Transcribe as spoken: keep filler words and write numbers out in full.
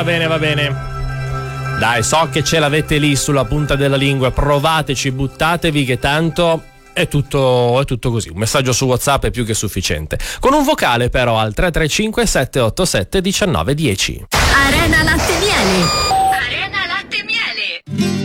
Va bene, va bene. Dai, so che ce l'avete lì sulla punta della lingua, provateci, buttatevi che tanto è tutto, è tutto così. Un messaggio su WhatsApp è più che sufficiente. Con un vocale però al tre tre cinque sette otto sette uno nove uno zero. Arena Latte Miele.